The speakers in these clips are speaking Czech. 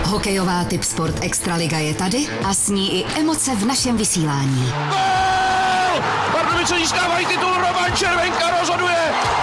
Hokejová Tipsport Extraliga je tady a s ní i emoce v našem vysílání. Gól! Pardubice získávají titul, Roman Červenka rozhoduje!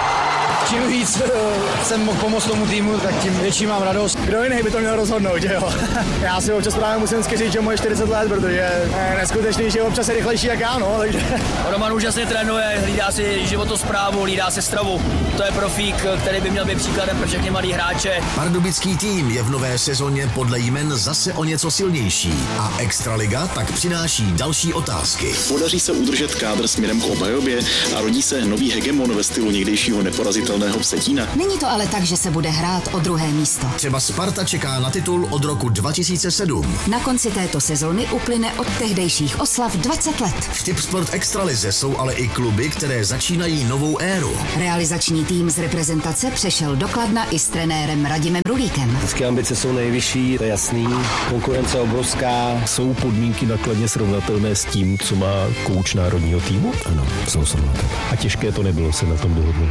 Čím víc jsem mohl pomoct tomu týmu, tak tím větší mám radost. Kdo jiný by to měl rozhodnout, že jo? Já si občas právě musím říct, že mu je 40 let, protože je neskutečný, že občas je rychlejší jak já, no, takže... Roman úžasně trénuje, hlídá si životosprávu, hlídá si stravu. To je profík, který by měl být příkladem pro všechny mladý hráče. Pardubický tým je v nové sezóně podle jmen zase o něco silnější a Extraliga tak přináší další otázky. Podaří se udržet kádr směrem k obhajobě a rodí se nový hegemon ve stylu někdejšího neporazitelného Vsetína. Není to ale tak, že se bude hrát o druhé místo. Třeba Sparta čeká na titul od roku 2007. Na konci této sezóny uplyne od tehdejších oslav 20 let. V Tipsport Extralize jsou ale i kluby, které začínají novou éru. Realizační tým z reprezentace přešel do Kladna i s trenérem Radimem Rulíkem. Vždycky ambice jsou nejvyšší, to je jasný. Konkurence obrovská. Jsou podmínky na Kladně srovnatelné s tím, co má kouč národního týmu? Ano, jsou srovnatelné. A těžké to nebylo se na tom dohodnout.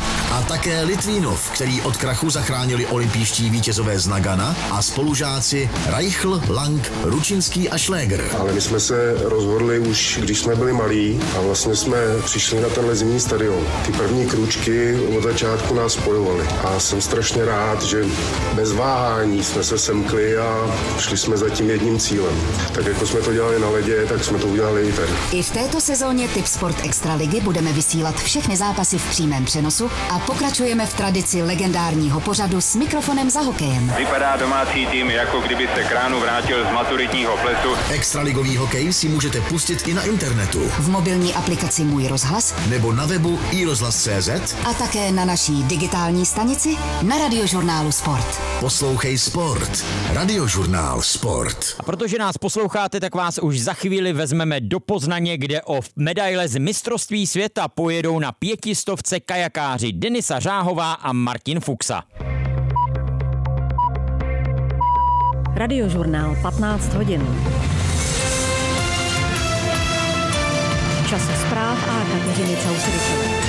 A také Litvínov, který od krachu zachránili olympijští vítězové z Nagana a spolužáci Reichl, Lang, Ručinský a Šléger. Ale my jsme se rozhodli už, když jsme byli malí a vlastně jsme přišli na tenhle zimní stadion. Ty první krůčky od začátku nás spojovaly a jsem strašně rád, že bez váhání jsme se semkli a šli jsme za tím jedním cílem. Tak jako jsme to dělali na ledě, tak jsme to udělali i tady. I v této sezóně Tipsport Extraligy budeme vysílat všechny zápasy v přímém přenosu a pokračujeme v tradici legendárního pořadu s mikrofonem za hokejem. Vypadá domácí tým, jako kdyby se k ránu vrátil z maturitního plesu. Extraligový hokej si můžete pustit i na internetu. V mobilní aplikaci Můj rozhlas nebo na webu iRozhlas.cz a také na naší digitální stanici na Radiožurnálu Sport. Poslouchej Sport. Radiožurnál Sport. A protože nás posloucháte, tak vás už za chvíli vezmeme do Poznaně, kde o medaile z mistrovství světa pojedou na 500 kajakáři Denisa Řáhová a Martin Fuxa. Radiožurnál 15 hodin. Čas zpráv a Kateřiny Causevičové.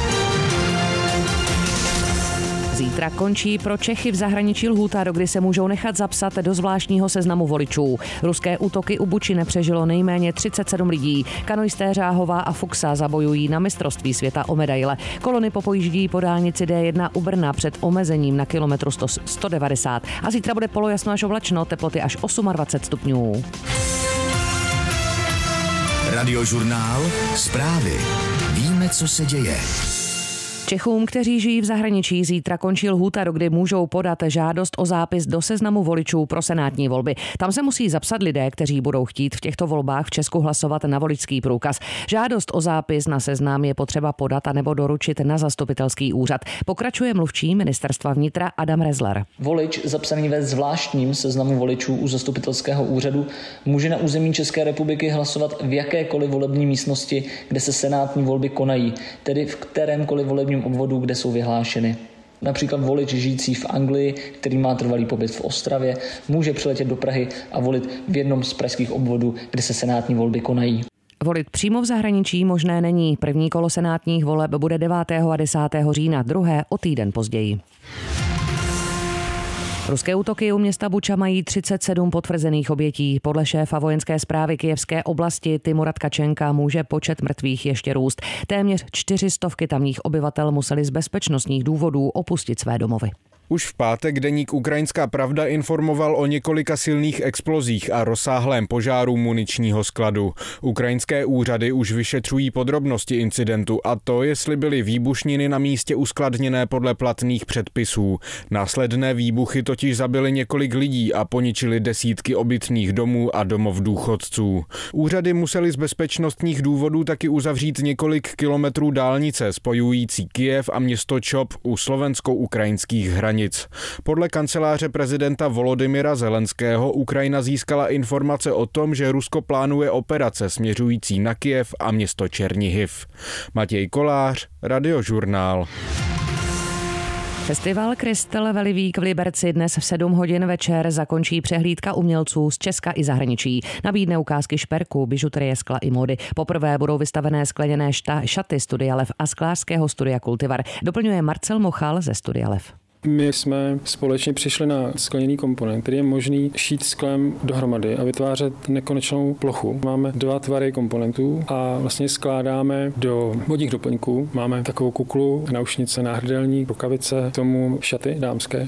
Zítra končí pro Čechy v zahraničí lhůta, dokdy se můžou nechat zapsat do zvláštního seznamu voličů. Ruské útoky u Buči nepřežilo nejméně 37 lidí. Kanoisté Řáhová a Fuxa zabojují na mistrovství světa o medaile. Kolony popojíždí po dálnici D1 u Brna před omezením na kilometru 190. A zítra bude polojasno až oblačno, teploty až 28 stupňů. Radiožurnál Zprávy. Víme, co se děje. Čechům, kteří žijí v zahraničí, zítra končí lhůta, dokdy můžou podat žádost o zápis do seznamu voličů pro senátní volby. Tam se musí zapsat lidé, kteří budou chtít v těchto volbách v Česku hlasovat na voličský průkaz. Žádost o zápis na seznam je potřeba podat a nebo doručit na zastupitelský úřad. Pokračuje mluvčí ministerstva vnitra Adam Rezler. Volič zapsaný ve zvláštním seznamu voličů u zastupitelského úřadu může na území České republiky hlasovat v jakékoliv volební místnosti, kde se senátní volby konají, tedy v kterémkoliv volebním obvodu, kde jsou vyhlášeny. Například volič žijící v Anglii, který má trvalý pobyt v Ostravě, může přiletět do Prahy a volit v jednom z pražských obvodů, kde se senátní volby konají. Volit přímo v zahraničí možné není. První kolo senátních voleb bude 9. a 10. října, druhé o týden později. Ruské útoky u města Buča mají 37 potvrzených obětí. Podle šéfa vojenské správy Kyjevské oblasti Timura Tkačenka může počet mrtvých ještě růst. Téměř 400 tamních obyvatel museli z bezpečnostních důvodů opustit své domovy. Už v pátek deník Ukrajinská pravda informoval o několika silných explozích a rozsáhlém požáru muničního skladu. Ukrajinské úřady už vyšetřují podrobnosti incidentu a to, jestli byly výbušniny na místě uskladněné podle platných předpisů. Následné výbuchy totiž zabily několik lidí a poničily desítky obytných domů a domov důchodců. Úřady musely z bezpečnostních důvodů taky uzavřít několik kilometrů dálnice spojující Kyjev a město Čop u slovensko-ukrajinských hranic. Podle kanceláře prezidenta Volodymyra Zelenského Ukrajina získala informace o tom, že Rusko plánuje operace směřující na Kyjev a město Černihiv. Matěj Kolář, Radiožurnál. Festival Crystal Valley Week v Liberci dnes v 7 hodin večer zakončí přehlídka umělců z Česka i zahraničí. Nabídne ukázky šperků, bižuterie, skla i módy. Poprvé budou vystavené skleněné šaty Studia Lev a sklářského studia Kultivar. Doplňuje Marcel Mochal ze Studia Lev. My jsme společně přišli na skleněný komponent, který je možný šít sklem dohromady a vytvářet nekonečnou plochu. Máme 2 tvary komponentů a vlastně skládáme do vodních doplňků. Máme takovou kuklu, náušnice, náhrdelník, rukavice, k tomu šaty dámské.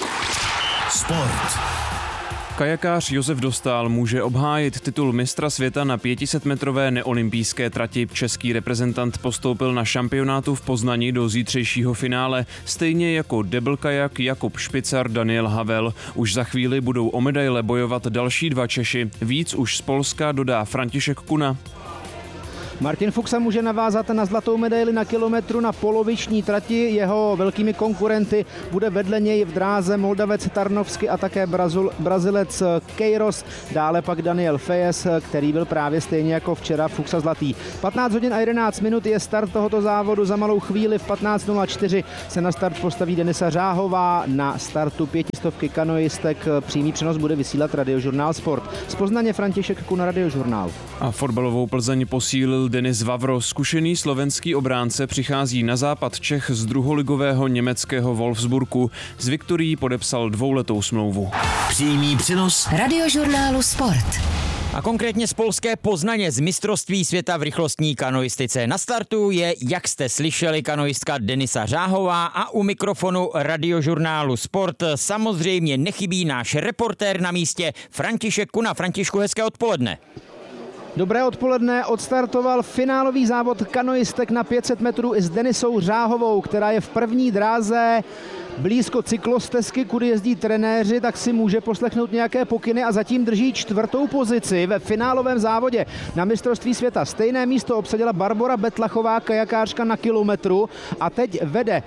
Sport. Kajakář Josef Dostál může obhájit titul mistra světa na 500metrové neolympijské trati. Český reprezentant postoupil na šampionátu v Poznani do zítřejšího finále, stejně jako deblkajak Jakub Špicar, Daniel Havel. Už za chvíli budou o medaile bojovat další 2 Češi. Víc už z Polska dodá František Kuna. Martin Fuchsa může navázat na zlatou medaili na kilometru na poloviční trati. Jeho velkými konkurenty bude vedle něj v dráze Moldavec Tarnovsky a také Brazilec Queiroz. Dále pak Daniel Fejes, který byl právě stejně jako včera Fuchsa zlatý. 15 hodin a 11 minut je start tohoto závodu. Za malou chvíli v 15:04 se na start postaví Denisa Řáhová. Na startu 500 kanoistek přímý přenos bude vysílat Radiožurnál Sport. Z Poznaně František Kuna, Radiožurnál. A fotbalovou Plzeň posílil Denis Vavro. Zkušený slovenský obránce přichází na západ Čech z druholigového německého Wolfsburgu. S Viktorií podepsal 2letou smlouvu. Přímý přenos Radiožurnálu Sport. A konkrétně z polské Poznaně z mistrovství světa v rychlostní kanoistice. Na startu je, jak jste slyšeli, kanoistka Denisa Řáhová a u mikrofonu Radiožurnálu Sport samozřejmě nechybí náš reportér na místě František Kuna. Františku, hezké odpoledne. Dobré odpoledne, odstartoval finálový závod kanoistek na 500 metrů i s Denisou Řáhovou, která je v první dráze blízko cyklostezky, kudy jezdí trenéři, tak si může poslechnout nějaké pokyny a zatím drží 4. pozici ve finálovém závodě na mistrovství světa. Stejné místo obsadila Barbora Betlachová, kajakářka na kilometru, a teď vede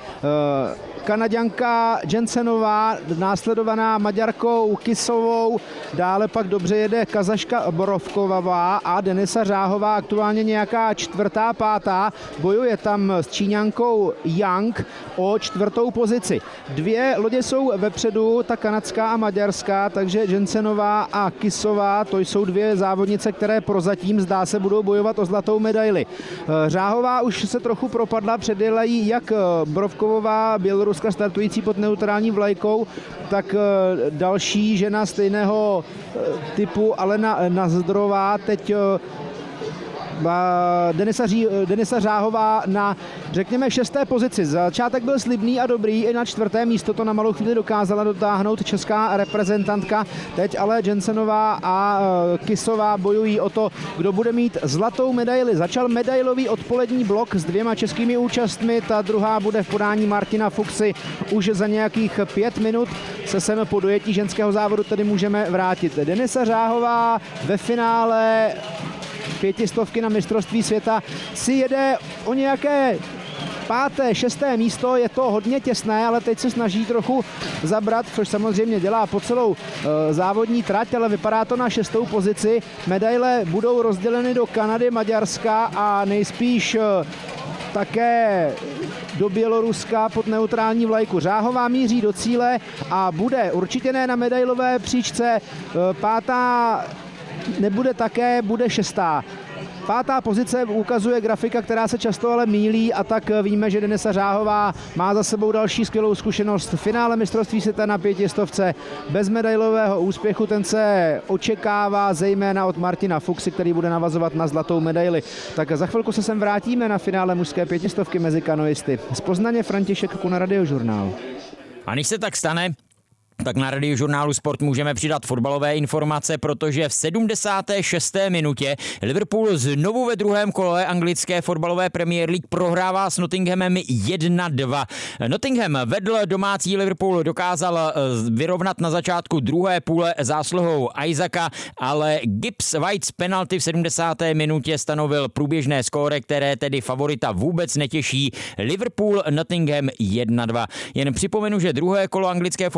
Kanaďanka Jensenová, následovaná Maďarkou Kisovou, dále pak dobře jede Kazaška Borovková a Denisa Řáhová, aktuálně nějaká 4., 5. Bojuje tam s Číňankou Yang o 4. pozici. 2 lodě jsou vepředu, ta kanadská a maďarská, takže Jensenová a Kisová, to jsou 2 závodnice, které prozatím zdá se budou bojovat o zlatou medaili. Řáhová už se trochu propadla, předjela jí jak Borovkovová, Běloruska startující pod neutrální vlajkou, tak další žena stejného typu Alena Nazdrová, teď Denisa Řáhová na, řekněme, 6. pozici. Začátek byl slibný a dobrý, i na 4. místo to na malou chvíli dokázala dotáhnout česká reprezentantka. Teď ale Jensenová a Kisová bojují o to, kdo bude mít zlatou medaili. Začal medailový odpolední blok s 2 českými účastmi, ta druhá bude v podání Martina Fuchsy. Už za nějakých 5 minut se sem po dojetí ženského závodu tedy můžeme vrátit. Denisa Řáhová ve finále 500 na mistrovství světa si jede o nějaké 5., 6. místo, je to hodně těsné, ale teď se snaží trochu zabrat, což samozřejmě dělá po celou závodní trať, ale vypadá to na 6. pozici. Medaile budou rozděleny do Kanady, Maďarska a nejspíš také do Běloruska pod neutrální vlajku. Řáhová míří do cíle a bude určitě ne na medailové příčce. 5. nebude také, bude 6. 5. pozice ukazuje grafika, která se často ale mýlí, a tak víme, že Denisa Řáhová má za sebou další skvělou zkušenost. V finále mistrovství světa na 500 bez medailového úspěchu, ten se očekává zejména od Martina Fuchsy, který bude navazovat na zlatou medaili. Tak za chvilku se sem vrátíme na finále mužské 500 mezi kanoisty. Z Poznaně František Kuna, Radiožurnál. A než se tak stane, tak na Radiožurnálu Sport můžeme přidat fotbalové informace, protože v 76. minutě Liverpool znovu ve druhém kole anglické fotbalové Premier League prohrává s Nottinghamem 1-2. Nottingham vedl, domácí Liverpool dokázal vyrovnat na začátku druhé půle zásluhou Isaaca, ale Gibbs White z penalty v 70. minutě stanovil průběžné skóre, které tedy favorita vůbec netěší. Liverpool Nottingham 1-2. Jen připomenu, že druhé kolo anglické fotbalové Premier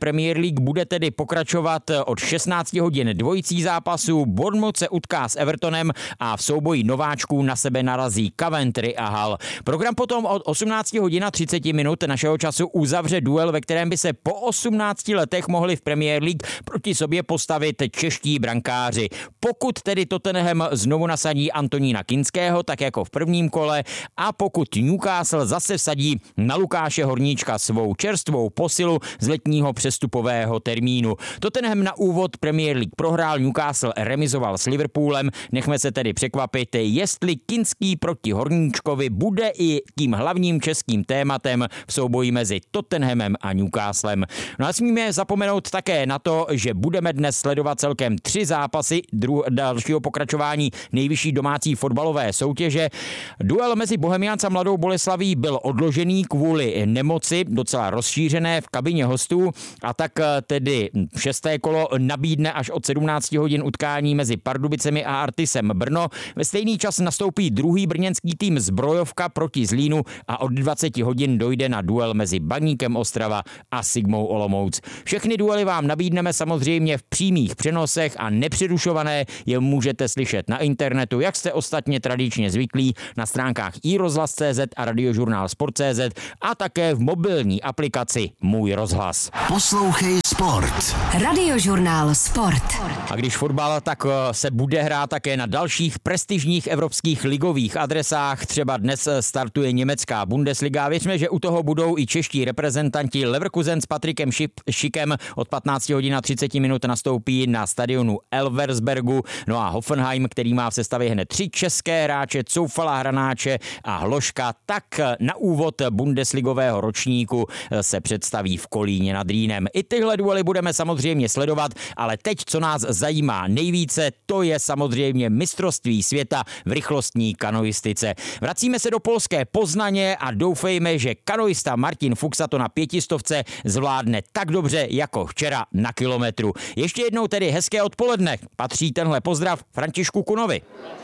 Premier League bude tedy pokračovat od 16 hodin dvojicí zápasů. Bournemouth se utká s Evertonem a v souboji nováčků na sebe narazí Coventry a Hull. Program potom od 18 hodin a 30 minut našeho času uzavře duel, ve kterém by se po 18 letech mohli v Premier League proti sobě postavit čeští brankáři. Pokud tedy Tottenham znovu nasadí Antonína Kinského, tak jako v prvním kole, a pokud Newcastle zase vsadí na Lukáše Horníčka svou čerstvou posilu z letního přestupového termínu. Tottenham na úvod Premier League prohrál, Newcastle remizoval s Liverpoolem. Nechme se tedy překvapit, jestli Kinský proti Horníčkovi bude i tím hlavním českým tématem v souboji mezi Tottenhamem a Newcastlem. No a smíme zapomenout také na to, že budeme dnes sledovat celkem 3 zápasy dalšího pokračování nejvyšší domácí fotbalové soutěže. Duel mezi Bohemians a Mladou Boleslaví byl odložený kvůli nemoci, docela rozšířené v kabině hostů, a tak tedy 6. kolo nabídne až od 17 hodin utkání mezi Pardubicemi a Artisem Brno. Ve stejný čas nastoupí druhý brněnský tým Zbrojovka proti Zlínu a od 20 hodin dojde na duel mezi Baníkem Ostrava a Sigmou Olomouc. Všechny duely vám nabídneme samozřejmě v přímých přenosech a nepřerušované je můžete slyšet na internetu, jak jste ostatně tradičně zvyklí, na stránkách iRozhlas.cz a Radiožurnál Sport.cz a také v mobilní aplikaci Můj rozhlas. Poslouchej Sport. Radiožurnál Sport. A když fotbal, tak se bude hrát také na dalších prestižních evropských ligových adresách. Třeba dnes startuje německá Bundesliga. Věřme, že u toho budou i čeští reprezentanti. Leverkusen s Patrikem Schikem od 15 hodin a 30 minut nastoupí na stadionu Elversbergu. No a Hoffenheim, který má v sestavě hned 3 české hráče, Coufala, Hranáče a Hloška, tak na úvod bundesligového ročníku se představí v Kolíně nad Rýnem. I tyhle duely budeme samozřejmě sledovat, ale teď, co nás zajímá nejvíce, to je samozřejmě mistrovství světa v rychlostní kanoistice. Vracíme se do polské Poznaně a doufejme, že kanoista Martin Fuxa to na 500 zvládne tak dobře jako včera na kilometru. Ještě jednou tedy hezké odpoledne. Patří tenhle pozdrav Františku Kunovi.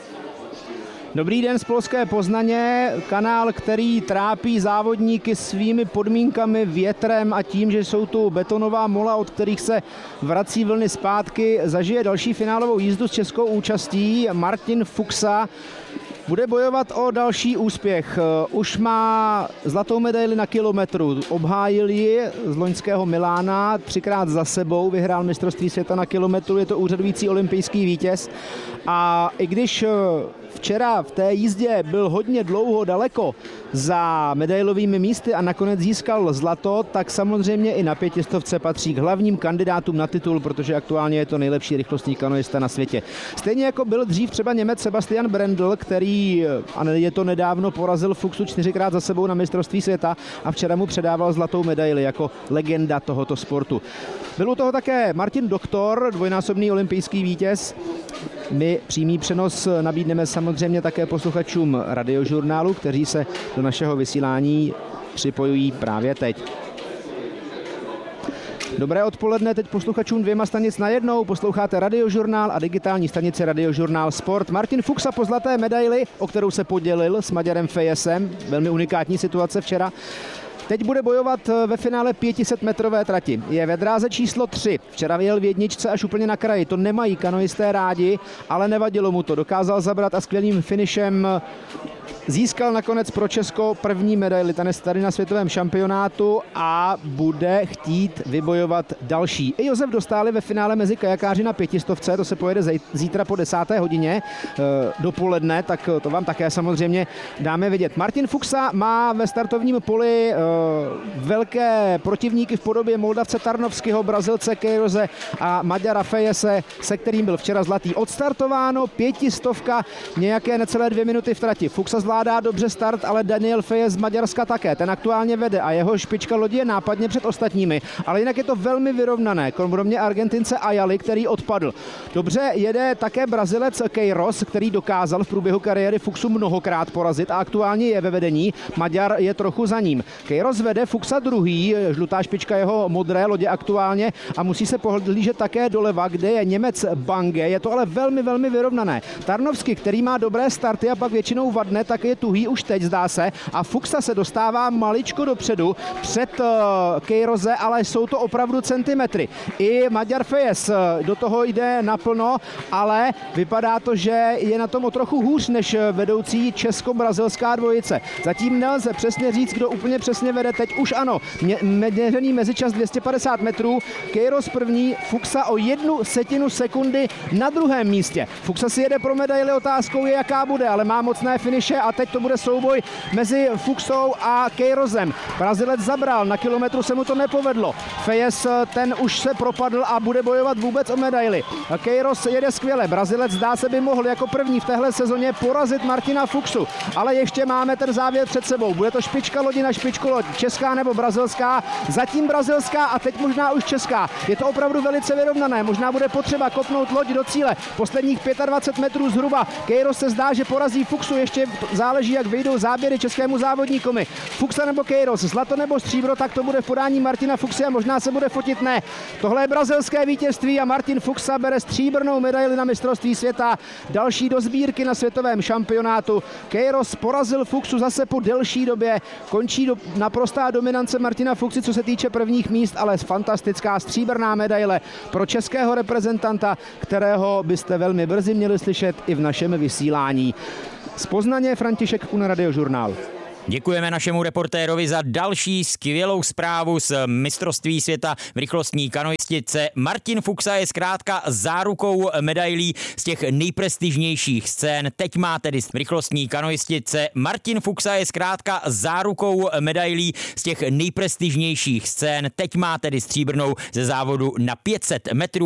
Dobrý den z polské Poznaně, kanál, který trápí závodníky svými podmínkami, větrem a tím, že jsou tu betonová mola, od kterých se vrací vlny zpátky, zažije další finálovou jízdu s českou účastí. Martin Fuxa bude bojovat o další úspěch. Už má zlatou medaili na kilometru. Obhájil ji z loňského Milána 3krát za sebou, vyhrál mistrovství světa na kilometru, je to úřadující olympijský vítěz. A i když včera v té jízdě byl hodně dlouho daleko za medailovými místy a nakonec získal zlato, tak samozřejmě i na 500 patří k hlavním kandidátům na titul, protože aktuálně je to nejlepší rychlostní kanoista na světě. Stejně jako byl dřív třeba Němec Sebastian Brendl, který, a je to nedávno, porazil Fuxu 4krát za sebou na mistrovství světa a včera mu předával zlatou medaili jako legenda tohoto sportu. Byl u toho také Martin Doktor, dvojnásobný olympijský vítěz. My přímý přenos nabídneme samozřejmě také posluchačům Radiožurnálu, kteří se do našeho vysílání připojují právě teď. Dobré odpoledne teď posluchačům 2 stanic najednou. Posloucháte Radiožurnál a digitální stanici Radiožurnál Sport. Martin Fuxa po zlaté medaili, o kterou se podělil s Maďarem Fejesem, velmi unikátní situace včera, teď bude bojovat ve finále 500metrové trati. Je ve dráze číslo 3. Včera vyjel v jedničce až úplně na kraji. To nemají kanoisté rádi, ale nevadilo mu to. Dokázal zabrat a skvělým finišem získal nakonec pro Česko první medaili. Ten je tady na světovém šampionátu a bude chtít vybojovat další. I Josef Dostál ve finále mezi kajakáři na 500, to se pojede zítra po 10. hodině dopoledne, tak to vám také samozřejmě dáme vidět. Martin Fuxa má ve startovním poli velké protivníky v podobě Moldavce Tarnovského, Brazilce Queiroze a Maďara Fejese, se kterým byl včera zlatý. Odstartováno 500, nějaké necelé 2 minuty v trati. Fuxa zvládá dobře start, ale Daniel Fejes z Maďarska také. Ten aktuálně vede a jeho špička lodi je nápadně před ostatními. Ale jinak je to velmi vyrovnané. Kromě Argentince Ayali, který odpadl. Dobře jede také Brazilec Queiroz, který dokázal v průběhu kariéry Fuxu mnohokrát porazit a aktuálně je ve vedení. Maďar je trochu za ním. Queiroz Queiroz vede, Fuchsa druhý, žlutá špička jeho modré lodě aktuálně a musí se pohlížet také doleva, kde je Němec Bange. Je to ale velmi, velmi vyrovnané. Tarnovsky, který má dobré starty a pak většinou vadne, tak je tuhý už teď, zdá se. A Fuchsa se dostává maličko dopředu před Queiroze, ale jsou to opravdu centimetry. I Maďar Fejes do toho jde naplno, ale vypadá to, že je na tom o trochu hůř než vedoucí česko-brazilská dvojice. Zatím nelze přesně říct, kdo úplně přesně vede. Teď už ano, měřený mezičas 250 metrů. Queiroz první, Fuchsa o 1/10 sekundy na druhém místě. Fuchsa si jede pro medaili, otázkou je, jaká bude, ale má mocné finiše a teď to bude souboj mezi Fuchsou a Queirozem. Brazilec zabral, na kilometru se mu to nepovedlo. Fejes ten už se propadl a bude bojovat vůbec o medaili. Queiroz jede skvěle, Brazilec zdá se by mohl jako první v téhle sezóně porazit Martina Fuchsu, ale ještě máme ten závěr před sebou. Bude to špička lodi na špičku loď, česká nebo brazilská, zatím brazilská a teď možná už česká. Je to opravdu velice vyrovnané, možná bude potřeba kopnout loď do cíle. Posledních 25 metrů zhruba. Queiroz se zdá, že porazí Fuchsu, ještě záleží, jak vyjdou záběry českému závodníkovi. Fuchsa nebo Queiroz, zlato nebo stříbro, tak to bude v podání Martina Fuchsy a možná se bude fotit, ne. Tohle je brazilské vítězství a Martin Fuchsa bere stříbrnou medaili na mistrovství světa. Další do sbírky na světovém šampionátu. Queiroz porazil Fuchsu zase po delší době. Končí naprostá dominance Martina Fuchsy, co se týče prvních míst, ale fantastická stříbrná medaile pro českého reprezentanta, kterého byste velmi brzy měli slyšet i v našem vysílání. Z Poznaně František Kuna, Radiožurnál. Děkujeme našemu reportérovi za další skvělou zprávu z mistrovství světa v rychlostní kanoistice. Martin Fuchsa je zkrátka zárukou medailí z těch nejprestižnějších scén. Teď má tedy v rychlostní kanoistice. Martin Fuchsa je zkrátka zárukou medailí z těch nejprestižnějších scén. Teď má tedy stříbrnou ze závodu na 500 metrů.